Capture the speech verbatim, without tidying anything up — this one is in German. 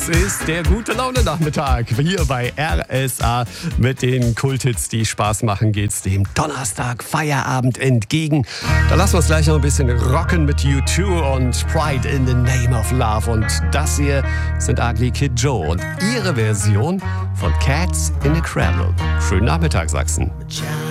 Es ist der gute Laune-Nachmittag hier bei R S A mit den Kulthits, die Spaß machen, geht's dem Donnerstag Feierabend entgegen. Da lassen wir uns gleich noch ein bisschen rocken mit U zwei und Pride in the Name of Love. Und das hier sind Ugly Kid Joe und ihre Version von Cats in a Cradle. Schönen Nachmittag, Sachsen.